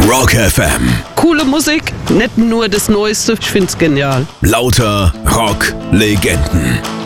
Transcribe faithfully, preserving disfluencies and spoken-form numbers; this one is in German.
Rock F M. Coole Musik, nicht nur das Neueste, ich find's genial. Lauter Rock-Legenden.